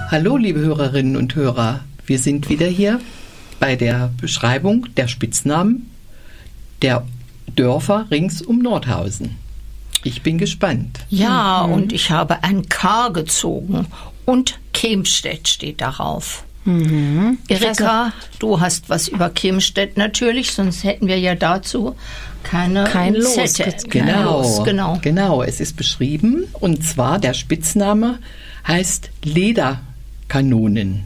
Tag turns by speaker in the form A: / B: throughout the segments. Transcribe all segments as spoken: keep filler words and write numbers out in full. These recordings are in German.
A: Hallo, liebe Hörerinnen und Hörer. Wir sind wieder hier bei der Beschreibung der Spitznamen der Dörfer rings um Nordhausen. Ich bin gespannt.
B: Ja, mhm. und ich habe ein K gezogen und Kemstedt steht darauf. Mhm. Erika, du hast was über Kemstedt natürlich, sonst hätten wir ja dazu keine
C: kein Los.
A: Genau,
B: Los, genau.
A: genau, es ist beschrieben und zwar der Spitzname heißt Lederkanonen.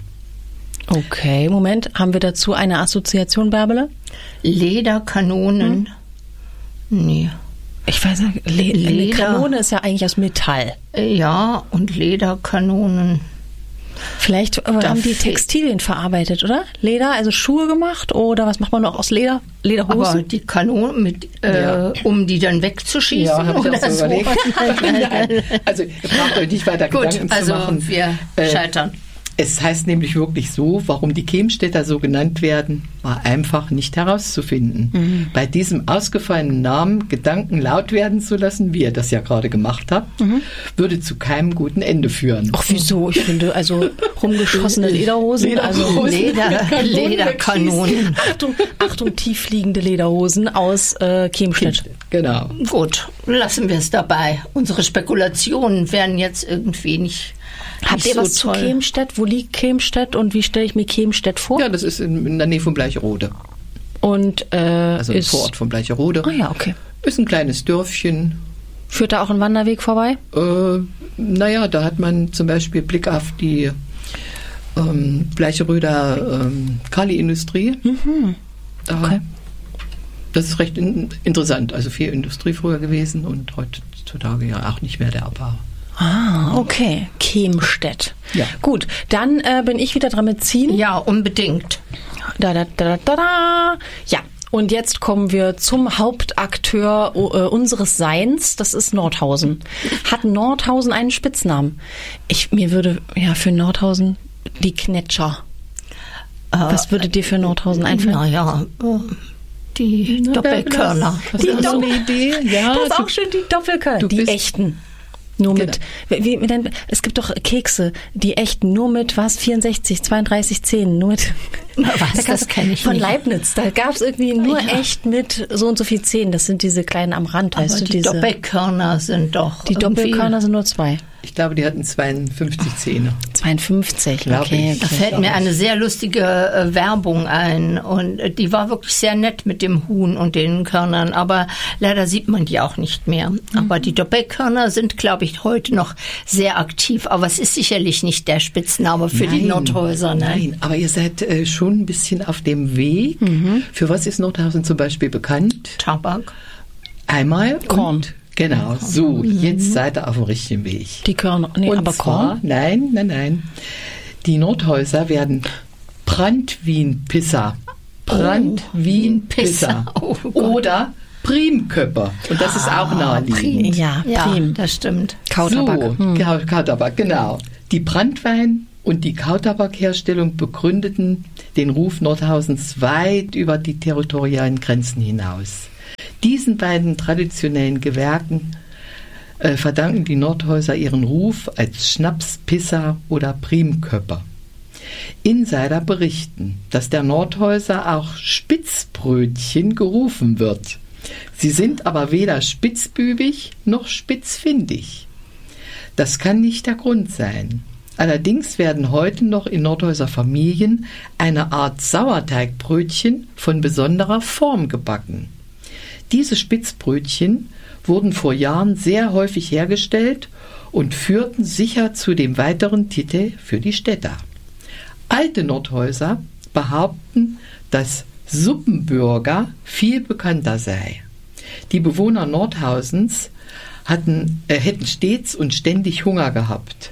C: Okay, Moment, haben wir dazu eine Assoziation, Bärbele?
B: Lederkanonen? Hm? Nee.
C: Ich weiß nicht, Le- Leder. Eine Kanone ist ja eigentlich aus Metall.
B: Ja, und Lederkanonen.
C: Vielleicht äh, haben die Textilien verarbeitet, oder? Leder, also Schuhe gemacht oder was macht man noch aus Leder? Lederhosen?
B: Aber die Kanonen, mit, äh, ja. um die dann wegzuschießen?
A: Ja, habe ich
B: oder
A: auch so
B: so
A: überlegt. Nein, also ihr braucht euch nicht weiter
B: Gut,
A: Gedanken
B: also
A: zu machen.
B: wir äh, scheitern.
A: Es heißt nämlich wirklich so, warum die Kemstädter so genannt werden, war einfach nicht herauszufinden. Mhm. Bei diesem ausgefallenen Namen Gedanken laut werden zu lassen, wie ihr das ja gerade gemacht habt, mhm. würde zu keinem guten Ende führen.
C: Ach wieso? Ich finde, also rumgeschossene Lederhosen,
A: Lederhosen
C: also
B: Leder, Lederkanonen.
C: Achtung, Achtung, tiefliegende Lederhosen aus äh, Kemstedt.
A: Genau.
B: Gut, lassen wir es dabei. Unsere Spekulationen werden jetzt irgendwie nicht...
C: Habt ihr was so zu Kemstedt? Wo liegt Kemstedt und wie stelle ich mir Kemstedt vor?
A: Ja, das ist in, in der Nähe von Bleicherode.
C: Und äh,
A: also
C: ist
A: im Vorort von Bleicherode.
C: Ah ja, okay.
A: Ist ein kleines Dörfchen.
C: Führt da auch ein Wanderweg vorbei?
A: Äh, naja, da hat man zum Beispiel Blick auf die ähm, Bleicheröder ähm, Kali-Industrie. Mhm.
C: Okay.
A: Das ist recht in, interessant. Also viel Industrie früher gewesen und heutzutage ja auch nicht mehr der Abbau.
C: Ah, okay. Kemstedt.
A: Ja.
C: Gut, dann äh, bin ich wieder dran mit Ziehen.
B: Ja, unbedingt.
C: Da, da, da, da, da. Ja, und jetzt kommen wir zum Hauptakteur uh, unseres Seins. Das ist Nordhausen. Hat Nordhausen einen Spitznamen? Ich, mir würde ja für Nordhausen die Knetscher. Äh, Was würde dir für Nordhausen einfallen?
B: Naja, die Na, Doppelkörner.
C: Die
A: das ist so eine Idee. Ja,
C: das ist auch schön, die Doppelkörner. Die echten. Nur mit, genau. wie, wie denn, es gibt doch Kekse, die echten, nur mit, was, vierundsechzig, zweiunddreißig Zähnen, nur mit,
B: was, da das kenne ich
C: von
B: nicht.
C: Leibniz, da gab es irgendwie nur ja. echt mit so und so viel Zähnen, das sind diese kleinen am Rand,
B: aber
C: weißt du,
B: die
C: diese.
B: Doppelkörner sind doch
C: Die Doppelkörner sind nur zwei.
A: Ich glaube, die hatten zweiundfünfzig Zähne.
C: zweiundfünfzig, okay, okay.
B: Da fällt mir eine sehr lustige äh, Werbung ein und äh, die war wirklich sehr nett mit dem Huhn und den Körnern, aber leider sieht man die auch nicht mehr. Mhm. Aber die Doppelkörner sind, glaube ich, heute noch sehr aktiv, aber es ist sicherlich nicht der Spitzname für nein, die Nordhäuser. Ne?
A: Nein, aber ihr seid äh, schon ein bisschen auf dem Weg. Mhm. Für was ist Nordhausen zum Beispiel bekannt?
B: Tabak.
A: Einmal
C: Korn.
A: Und genau, so, jetzt seid ihr auf dem richtigen Weg.
C: Die Körner, nee,
A: und
C: aber
A: zwar,
C: Korn?
A: Nein, nein, nein. Die Nordhäuser werden Brandwien-Pisser. Brandwien-Pisser.
B: Oh,
A: oder Primköpper. Und das ah, ist auch naheliegend.
C: Ja,
B: ja,
C: Prim.
B: Das stimmt.
A: Kautabak. So, hm. Kautabak, genau. Die Brandwein- und die Kautabakherstellung begründeten den Ruf Nordhausens weit über die territorialen Grenzen hinaus. Diesen beiden traditionellen Gewerken äh, verdanken die Nordhäuser ihren Ruf als Schnapspisser oder Primköpper. Insider berichten, dass der Nordhäuser auch Spitzbrötchen gerufen wird. Sie sind aber weder spitzbübig noch spitzfindig. Das kann nicht der Grund sein. Allerdings werden heute noch in Nordhäuser Familien eine Art Sauerteigbrötchen von besonderer Form gebacken. Diese Spitzbrötchen wurden vor Jahren sehr häufig hergestellt und führten sicher zu dem weiteren Titel für die Städter. Alte Nordhäuser behaupten, dass Suppenbürger viel bekannter sei. Die Bewohner Nordhausens hatten, äh, hätten stets und ständig Hunger gehabt.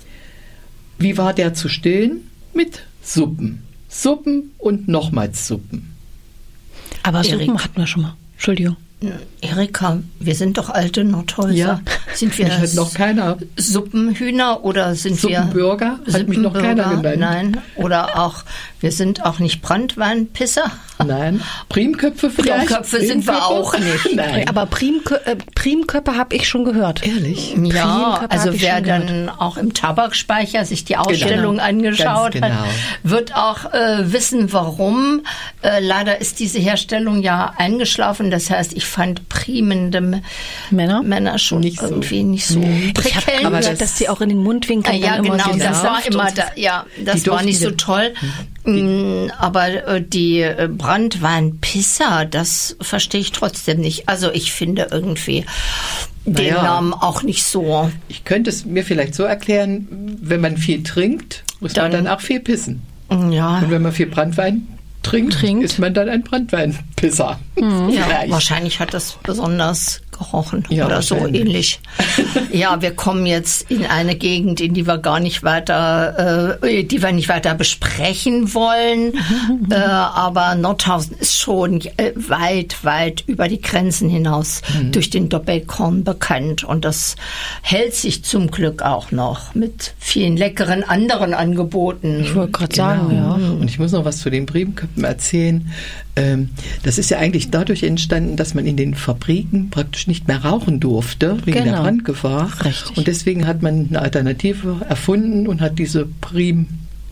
A: Wie war der zu stillen? Mit Suppen. Suppen und nochmals Suppen.
C: Aber
B: Erik.
C: Suppen hatten wir schon mal. Entschuldigung.
B: Erika, wir sind doch alte Nordhäuser.
A: Ja,
B: sind wir
A: mich hat noch keiner.
B: Suppenhühner oder sind
A: Suppenbürger?
B: wir
A: Hat mich noch keiner genannt.
B: Nein, oder auch, wir sind auch nicht Brandweinpisser.
A: Nein. Primköpfe vielleicht?
B: Primköpfe sind wir auch nicht.
A: Nein.
C: Aber Primkö äh, Primköpfe habe ich schon gehört.
A: Ehrlich?
B: Ja,
C: Primköpfe
B: also
C: hab ich
B: wer
C: schon
B: dann
C: gehört.
B: auch im Tabakspeicher sich die Ausstellung
A: Genau.
B: angeschaut
A: Ganz genau.
B: hat, wird auch äh, wissen, warum. Äh, leider ist diese Herstellung ja eingeschlafen. Das heißt, ich fand primende
C: Männer?
B: Männer schon
A: Nicht so.
B: irgendwie nicht so
C: Ich
B: prickelnd.
C: habe
A: Aber
C: gehört,
A: das-
C: dass die auch in den Mundwinkeln
B: ja,
C: dann immer
B: genau,
C: so
B: das
A: Saft
B: war immer
A: und-
B: da, ja, das
A: Die
B: war nicht so
A: durften-
B: toll. Mm, Aber äh, die äh, Branntwein-Pisser, das verstehe ich trotzdem nicht. Also ich finde irgendwie den
A: Naja.
B: Namen auch nicht so.
A: Ich könnte es mir vielleicht so erklären, wenn man viel trinkt, muss man
B: Dann-
A: dann auch viel pissen.
B: Ja,
A: Und wenn man viel Branntwein trinkt,
C: Trinkt.
A: ist man dann ein Branntweinpisser.
B: ja
A: Vielleicht.
B: wahrscheinlich hat das besonders gerochen
A: Ja,
B: oder so
A: wahrscheinlich.
B: ähnlich. Ja, wir kommen jetzt in eine Gegend, in die wir gar nicht weiter, äh, die wir nicht weiter besprechen wollen. äh, aber Nordhausen ist schon äh, weit, weit über die Grenzen hinaus
A: Mhm.
B: durch den Doppelkorn bekannt. Und das hält sich zum Glück auch noch mit vielen leckeren anderen Angeboten.
C: Ich wollte gerade sagen, ja.
A: Und ich muss noch was zu den Primköpfen erzählen. Ähm, das ist ja eigentlich dadurch entstanden, dass man in den Fabriken praktisch nicht mehr rauchen durfte, wegen
C: Genau.
A: der Brandgefahr.
C: Richtig.
A: Und deswegen hat man eine Alternative erfunden und hat diese Prim,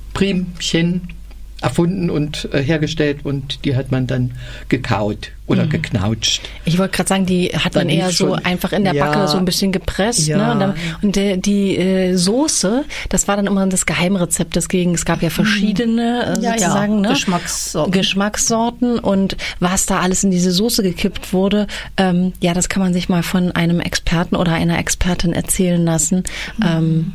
A: Primchen erfunden und äh, hergestellt und die hat man dann gekaut oder
C: Mhm.
A: geknautscht.
C: Ich wollte gerade sagen, die hat
A: Dann
C: man eher
A: lief
C: so
A: schon-
C: einfach in der
A: Ja.
C: Backe so ein bisschen gepresst.
A: Ja.
C: Ne? Und, dann, und der, die äh, Soße, das war dann immer das Geheimrezept. Deswegen, es gab ja verschiedene äh,
B: Ja, ja,
C: sozusagen ne?
B: Geschmackssorten.
C: Geschmackssorten und was da alles in diese Soße gekippt wurde, ähm, ja, das kann man sich mal von einem Experten oder einer Expertin erzählen lassen.
B: Mhm.
C: Ähm,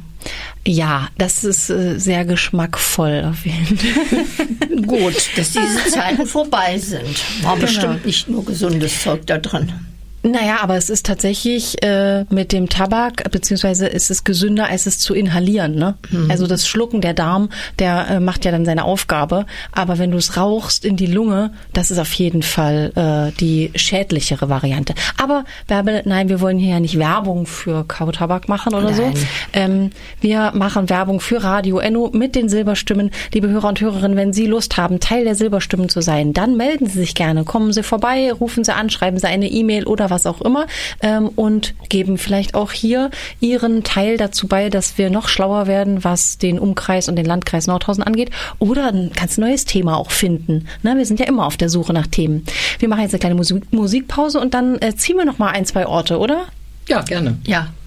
C: ja, das ist äh, sehr geschmackvoll auf jeden Fall.
B: Gut, dass diese Zeiten vorbei sind. War bestimmt nicht nur gesundes Zeug da drin.
C: Naja, aber es ist tatsächlich äh, mit dem Tabak, beziehungsweise ist es gesünder, als es zu inhalieren. Ne?
B: Mhm.
C: Also das Schlucken, der Darm, der äh, macht ja dann seine Aufgabe. Aber wenn du es rauchst in die Lunge, das ist auf jeden Fall äh, die schädlichere Variante. Aber Bärbel, nein, wir wollen hier ja nicht Werbung für Kautabak machen oder
B: Nein.
C: so. Ähm, wir machen Werbung für Radio Enno mit den Silberstimmen. Liebe Hörer und Hörerinnen, wenn Sie Lust haben, Teil der Silberstimmen zu sein, dann melden Sie sich gerne. Kommen Sie vorbei, rufen Sie an, schreiben Sie eine E-Mail oder was auch immer ähm, und geben vielleicht auch hier Ihren Teil dazu bei, dass wir noch schlauer werden, was den Umkreis und den Landkreis Nordhausen angeht oder ein ganz neues Thema auch finden. Na, wir sind ja immer auf der Suche nach Themen. Wir machen jetzt eine kleine Musik- Musikpause und dann äh, ziehen wir noch mal ein, zwei Orte, oder?
A: Ja, gerne.
B: Ja.